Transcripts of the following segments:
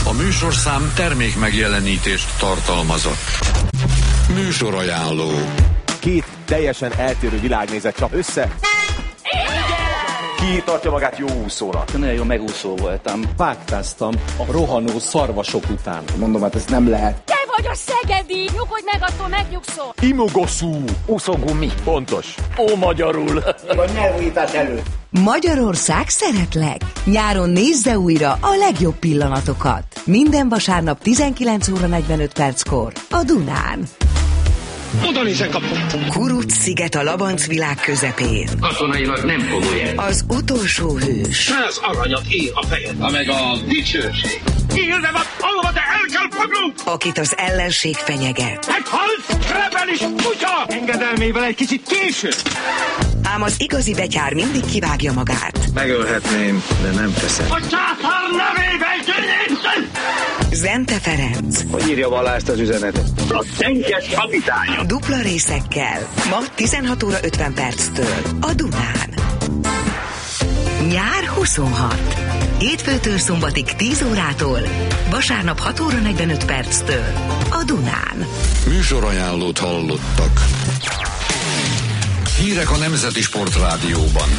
A műsorszám termék megjelenítést tartalmazott. Műsorajánló. Két teljesen eltérő világnézet csap össze. Ki tartja magát jó úszónak? Nagyon jó megúszó voltam. Páktáztam a rohanó szarvasok után. Mondom, hát ez nem lehet. Te vagy a szegedi! Nyugodj meg, attól megnyugszol! Imogoszú. Úszógumi. Pontos. Ó, magyarul. A nyelvújítás előtt. Magyarország szeretlek! Nyáron nézze újra a legjobb pillanatokat. Minden vasárnap 19 óra 45 perckor a Dunán. Oda nézek, kapom. Kuruc-sziget a Labanc világ közepén. Katonailag nem komoly. Az utolsó hős. 100 aranyat ér a fejed, ameg a dicsőség. Élve van, ahova te el kell fognunk! Akit az ellenség fenyeget. Meghalt, rebelis kutya! Engedelmével egy kicsit késő. Ám az igazi betyár mindig kivágja magát. Megölhetném, de nem teszem. A császár nevében győződsz! Zente Ferenc. Hogy írja Balást az üzenetet? A szennyes kapitánya. Dupla részekkel. Ma 16 óra 50 perctől a Dunán. Nyár 26. Hétfőtől szombatig 10 órától, vasárnap 6 óra 45 perctől a Dunán. Műsorajánlót hallottak. Hírek a Nemzeti Sportrádióban.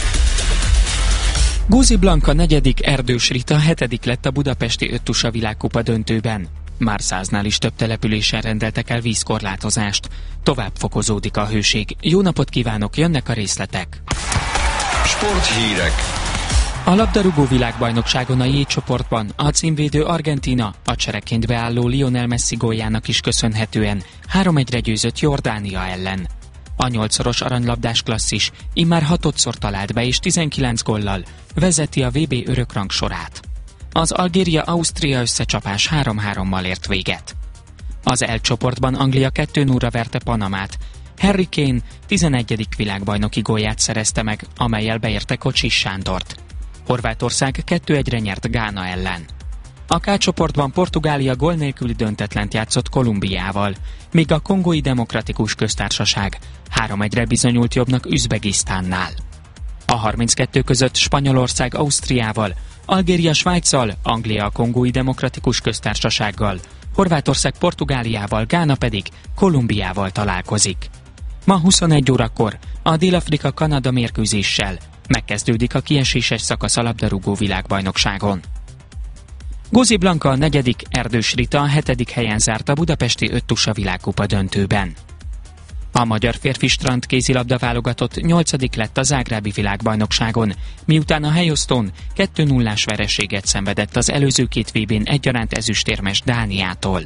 Guzi Blanka 4., Erdős Rita 7. lett a budapesti öttusa világkupa döntőben. Már 100-nál is több településen rendeltek el vízkorlátozást. Tovább fokozódik a hőség. Jó napot kívánok, jönnek a részletek. Sporthírek. A labdarúgó világbajnokságon a J csoportban a címvédő Argentína a csereként beálló Lionel Messi góljának is köszönhetően 3-1-re győzött Jordánia ellen. A 8-szoros aranylabdás klasszis immár 6-szor talált be és 19 góllal vezeti a VB örökrang sorát. Az Algéria-Ausztria összecsapás 3-3-mal ért véget. Az L csoportban Anglia 2-0-ra verte Panamát. Harry Kane 11. világbajnoki gólját szerezte meg, amellyel beérte Kocsis Sándort. Horvátország 2-1-re nyert Gána ellen. A K csoportban Portugália gól nélküli döntetlent játszott Kolumbiával, míg a Kongói Demokratikus Köztársaság 3-1-re bizonyult jobbnak Üzbegisztánnál. A 32 között Spanyolország Ausztriával, Algéria Svájccal, Anglia a Kongói Demokratikus Köztársasággal, Horvátország Portugáliával, Gána pedig Kolumbiával találkozik. Ma 21 órakor a Dél-Afrika-Kanada mérkőzéssel megkezdődik a kieséses szakasz a labdarúgó világbajnokságon. Guzi Blanka a 4., Erdős Rita a 7. helyen zárt a budapesti öttusa világkupa döntőben. A magyar férfi strand kézilabda válogatott 8. lett a zágrábi világbajnokságon, miután a helyosztón 2-0-ás vereséget szenvedett az előző két VB-n egyaránt ezüstérmes Dániától.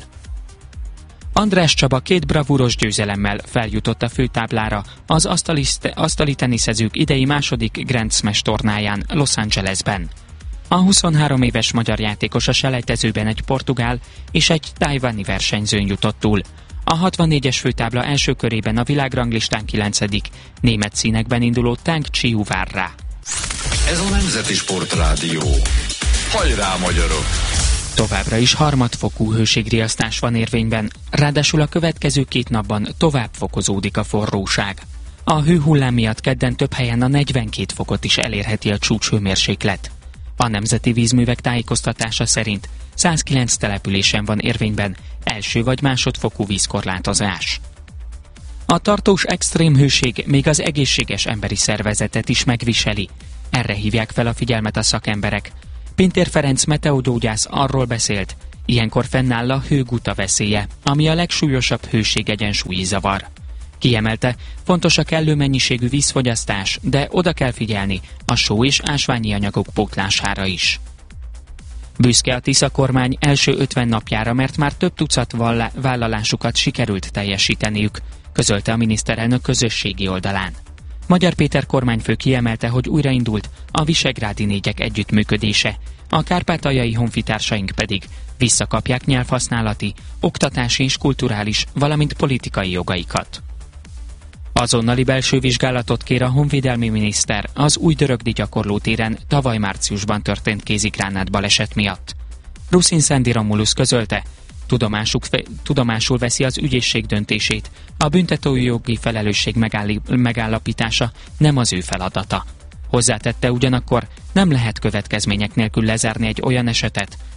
András Csaba 2 bravúros győzelemmel feljutott a főtáblára az asztali teniszezők idei második Grand Smash tornáján Los Angelesben. A 23 éves magyar játékos a selejtezőben egy portugál és egy tajvani versenyzőn jutott túl. A 64-es főtábla első körében a világranglistán 9. német színekben induló Tang Chiu vár rá. Ez a Nemzeti Sportrádió. Hajrá, magyarok! Továbbra is harmadfokú hőségriasztás van érvényben, ráadásul a következő 2 napban tovább fokozódik a forróság. A hőhullám miatt kedden több helyen a 42 fokot is elérheti a csúcshőmérséklet. A Nemzeti Vízművek tájékoztatása szerint 109 településen van érvényben első vagy másodfokú vízkorlátozás. A tartós extrém hőség még az egészséges emberi szervezetet is megviseli. Erre hívják fel a figyelmet a szakemberek. Pintér Ferenc meteogyógyász arról beszélt, ilyenkor fennáll a hőguta veszélye, ami a legsúlyosabb hőség-egyensúlyi zavar. Kiemelte, fontos a kellő mennyiségű vízfogyasztás, de oda kell figyelni a só és ásványi anyagok pótlására is. Büszke a Tisza kormány első 50 napjára, mert már több tucat vállalásukat sikerült teljesíteniük, közölte a miniszterelnök közösségi oldalán. Magyar Péter kormányfő kiemelte, hogy újraindult a visegrádi négyek együttműködése, a kárpátaljai honfitársaink pedig visszakapják nyelvhasználati, oktatási és kulturális, valamint politikai jogaikat. Azonnali belső vizsgálatot kér a honvédelmi miniszter az Újdörögdi gyakorlótéren tavaly márciusban történt kézigránát baleset miatt. Ruszin Szendi Romulus közölte, tudomásul veszi az ügyészség döntését, a büntetőjogi felelősség megállapítása nem az ő feladata. Hozzátette ugyanakkor, nem lehet következmények nélkül lezárni egy olyan esetet,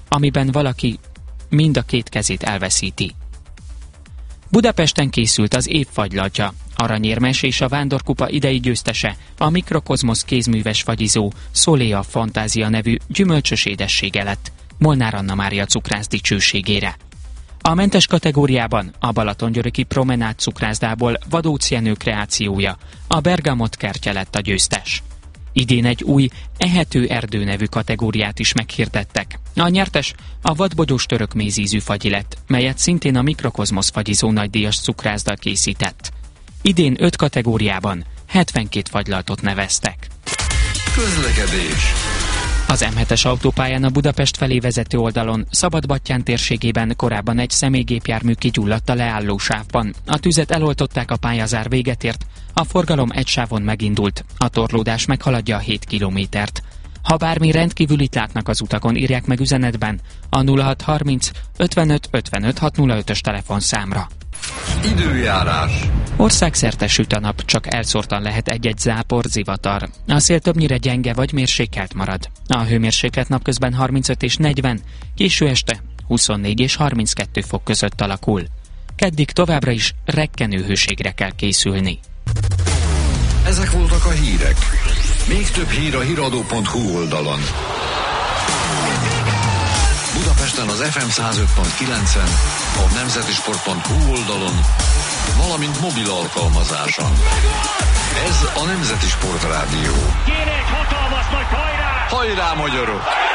amiben valaki mind a két kezét elveszíti. Budapesten készült az év fagylatja. Aranyérmes és a Vándorkupa idei győztese, a Mikrokozmosz kézműves fagyizó Szolea Fantázia nevű gyümölcsös édessége lett, Molnár Anna Mária cukrász dicsőségére. A mentes kategóriában a Balatongyöröki Promenád cukrászdából Vadóc Jenő kreációja, a Bergamot kertje lett a győztes. Idén egy új ehető erdő nevű kategóriát is meghirdettek. A nyertes a vadbogyós török mézízű fagyi lett, melyet szintén a Mikrokozmosz fagyizó nagydíjas cukrászda készített. Idén 5 kategóriában 72 fagylaltot neveztek. Közlekedés. Az M7-es autópályán a Budapest felé vezető oldalon, Szabadbattyán térségében korábban egy személygépjármű kigyulladt a leálló sávban. A tüzet eloltották, a pályázár véget ért, a forgalom egy sávon megindult, a torlódás meghaladja a 7 kilométert. Ha bármi rendkívülit látnak az utakon, írják meg üzenetben a 0630 55 55 605-ös telefonszámra. Időjárás. Országszerte süt a nap, csak elszórtan lehet egy-egy zápor, zivatar. A szél többnyire gyenge vagy mérsékelt marad. A hőmérséklet napközben 35 és 40, késő este 24 és 32 fok között alakul. Keddig továbbra is rekkenő hőségre kell készülni. Ezek voltak a hírek. Még több hír a hiradó.hu oldalon. Budapesten az FM 105.9-en, a nemzetisport.hu oldalon, valamint mobil alkalmazáson. Ez a Nemzeti Sport Rádió. Kérek, hatalmas nagy hajrá! Hajrá, magyarok!